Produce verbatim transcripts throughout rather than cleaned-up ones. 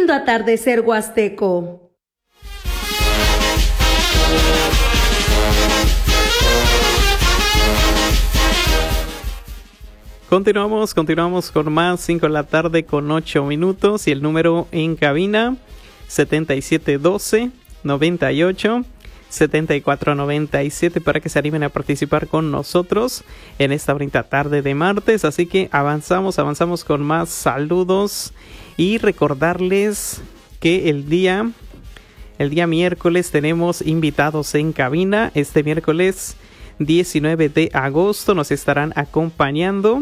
lindo atardecer huasteco. Continuamos, continuamos con más, cinco de la tarde con ocho minutos y el número en cabina setenta y siete doce noventa y ocho setenta y cuatro noventa y siete para que se animen a participar con nosotros en esta bonita tarde de martes. Así que avanzamos, avanzamos con más saludos y recordarles que el día, el día miércoles tenemos invitados en cabina. Este miércoles diecinueve de agosto nos estarán acompañando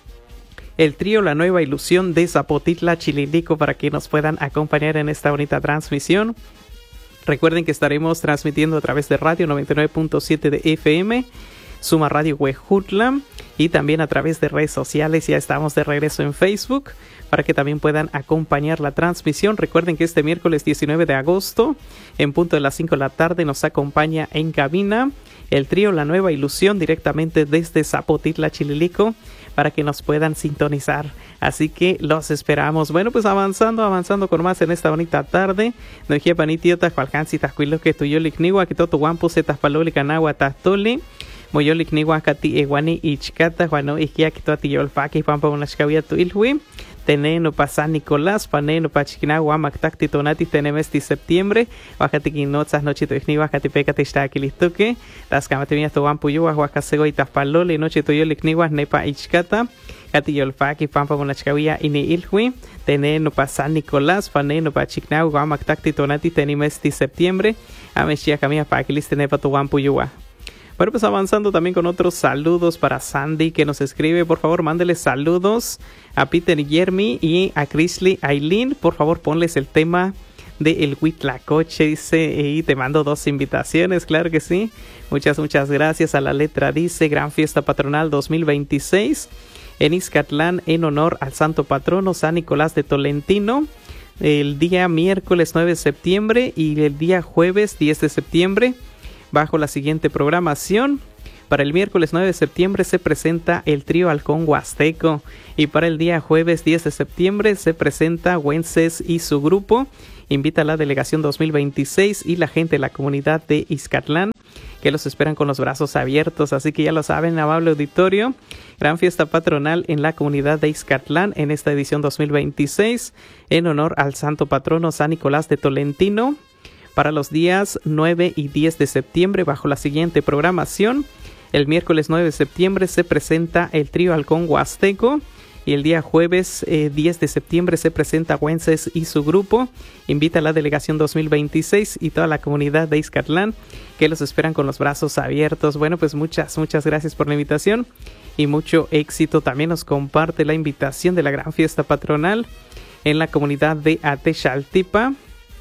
el trío La Nueva Ilusión de Zapotitla, Chililico, para que nos puedan acompañar en esta bonita transmisión. Recuerden que estaremos transmitiendo a través de radio noventa y nueve punto siete de F M, Suma Radio Huejutla, y también a través de redes sociales. Ya estamos de regreso en Facebook para que también puedan acompañar la transmisión. Recuerden que este miércoles diecinueve de agosto, en punto de las cinco de la tarde, nos acompaña en cabina el trío La Nueva Ilusión directamente desde Zapotitla, Chililico, para que nos puedan sintonizar. Así que los esperamos. Bueno, pues avanzando, avanzando con más en esta bonita tarde. No dije panitio tascualcansi tascuilo que tuyolik niwa que todo guampo se taspaloli canagua tastoli. Moyolik niwa cati eguani ichkata guano ikia que todo atiyolfaki pampa unashkawia tu ilhui. Teneno pa San Nicolás, paneno pa Chiquinagua, Mactacti Tonati, Tenemesti septiembre, Oaxaca Notzas, Nochito Igniwa, Catipeca Tixtaquilistuque, Las Camatemias Toban Puyuas, Oaxacego y Tafpalole, Nochito Yolicniwas, Nepa Ichcata, Catiyolfaki, Pampa Monachcavia, Ini Ilhui, Teneno pa San Nicolás, paneno pa Chiquinagua, Mactacti Tonati, Tenemesti septiembre, Ameshia Camia Paquilis, Tenepa Toban Puyua. Bueno, pues avanzando también con otros saludos para Sandy que nos escribe. Por favor, mándele saludos a Peter y Jeremy y a Chrisley Aileen. Por favor, ponles el tema de El Huitlacoche, dice, y te mando dos invitaciones, claro que sí. Muchas, muchas gracias. A la letra dice, Gran Fiesta Patronal dos mil veintiséis en Ixcatlán en honor al santo patrono San Nicolás de Tolentino. El día miércoles nueve de septiembre y el día jueves diez de septiembre. Bajo la siguiente programación, para el miércoles nueve de septiembre se presenta el trío Halcón Huasteco y para el día jueves diez de septiembre se presenta Wences y su grupo. Invita a la delegación dos mil veintiséis y la gente de la comunidad de Ixcatlán que los esperan con los brazos abiertos. Así que ya lo saben, amable auditorio, gran fiesta patronal en la comunidad de Ixcatlán en esta edición dos mil veintiséis en honor al santo patrono San Nicolás de Tolentino. Para los días nueve y diez de septiembre, bajo la siguiente programación, el miércoles nueve de septiembre se presenta el trío Halcón Huasteco y el día jueves eh, diez de septiembre se presenta Wences y su grupo. Invita a la delegación dos mil veintiséis y toda la comunidad de Ixcatlán que los esperan con los brazos abiertos. Bueno, pues muchas, muchas gracias por la invitación y mucho éxito. También nos comparte la invitación de la gran fiesta patronal en la comunidad de Atexaltipa,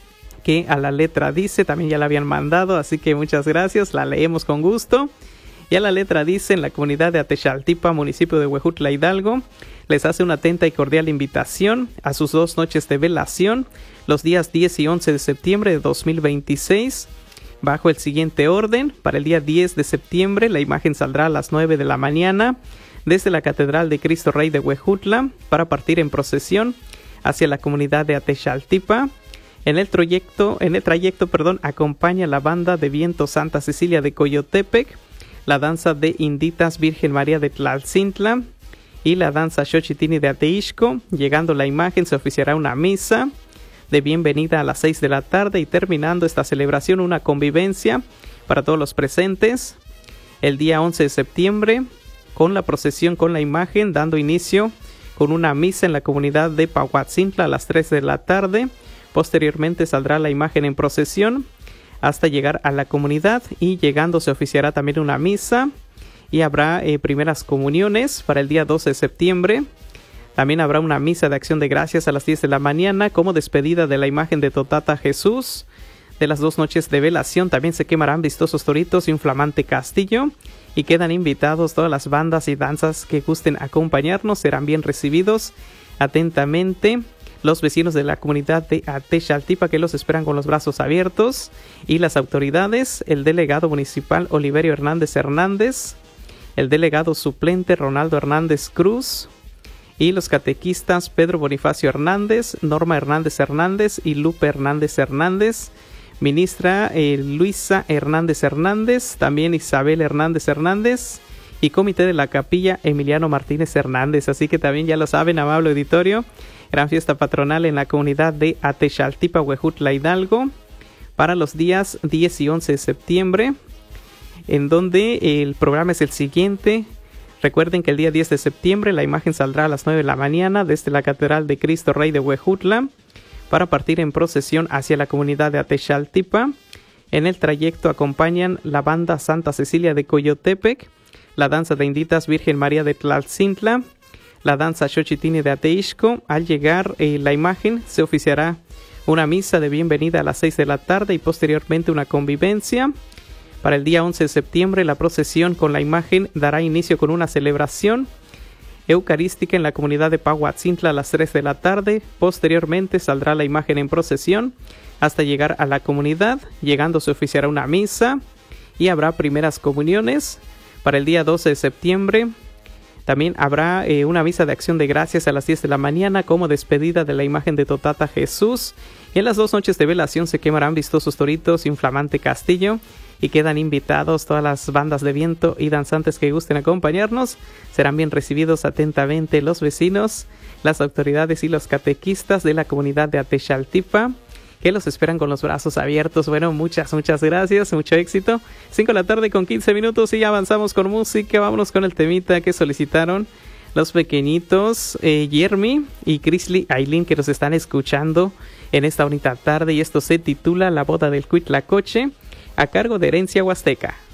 que a la letra dice, también ya la habían mandado, así que muchas gracias, la leemos con gusto. Y a la letra dice, en la comunidad de Atexaltipa, municipio de Huejutla, Hidalgo, les hace una atenta y cordial invitación a sus dos noches de velación, los días diez y once de septiembre de dos mil veintiséis, bajo el siguiente orden. Para el día diez de septiembre, la imagen saldrá a las nueve de la mañana desde la Catedral de Cristo Rey de Huejutla para partir en procesión hacia la comunidad de Atexaltipa. En el trayecto, en el trayecto, perdón, acompaña la banda de viento Santa Cecilia de Coyotepec, la danza de Inditas Virgen María de Tlalcintla y la danza Xochitini de Ateixco. Llegando la imagen se oficiará una misa de bienvenida a las seis de la tarde y terminando esta celebración una convivencia para todos los presentes. El día once de septiembre con la procesión con la imagen, dando inicio con una misa en la comunidad de Pahuatzintla a las tres de la tarde. Posteriormente saldrá la imagen en procesión hasta llegar a la comunidad y llegando se oficiará también una misa y habrá eh, primeras comuniones para el día doce de septiembre. También habrá una misa de acción de gracias a las diez de la mañana como despedida de la imagen de Totata Jesús. De las dos noches de velación también se quemarán vistosos toritos y un flamante castillo y quedan invitados todas las bandas y danzas que gusten acompañarnos, serán bien recibidos atentamente los vecinos de la comunidad de Atexaltipa que los esperan con los brazos abiertos y las autoridades, el delegado municipal Oliverio Hernández Hernández, el delegado suplente Ronaldo Hernández Cruz, Y los catequistas Pedro Bonifacio Hernández, Norma Hernández Hernández y Lupe Hernández Hernández. Ministra eh, Luisa Hernández Hernández, también Isabel Hernández Hernández. Y comité de la capilla Emiliano Martínez Hernández. Así que también ya lo saben, amable auditorio, gran fiesta patronal en la comunidad de Atexaltipa, Huejutla, Hidalgo, para los días diez y once de septiembre, en donde el programa es el siguiente. Recuerden que el día diez de septiembre la imagen saldrá a las nueve de la mañana desde la Catedral de Cristo Rey de Huejutla para partir en procesión hacia la comunidad de Atexaltipa. En el trayecto acompañan la banda Santa Cecilia de Coyotepec, la danza de Inditas Virgen María de Tlaltzintla, la danza Xochitini de Ateixco. Al llegar eh, la imagen se oficiará una misa de bienvenida a las seis de la tarde y posteriormente una convivencia. Para el día once de septiembre la procesión con la imagen dará inicio con una celebración eucarística en la comunidad de Pahuatzintla a las tres de la tarde. Posteriormente saldrá la imagen en procesión hasta llegar a la comunidad. Llegando se oficiará una misa y habrá primeras comuniones. Para el día doce de septiembre también habrá eh, una misa de acción de gracias a las diez de la mañana como despedida de la imagen de Totata Jesús. Y en las dos noches de velación se quemarán vistosos toritos y un flamante castillo. Y quedan invitados todas las bandas de viento y danzantes que gusten acompañarnos. Serán bien recibidos atentamente los vecinos, las autoridades y los catequistas de la comunidad de Atexaltipa, que los esperan con los brazos abiertos. Bueno, muchas, muchas gracias, mucho éxito. cinco de la tarde con quince minutos y ya avanzamos con música. Vámonos con el temita que solicitaron los pequeñitos eh, Yermi y Chrisley Aileen, que nos están escuchando en esta bonita tarde. Y esto se titula La boda del Cuitlacoche, a cargo de Herencia Huasteca.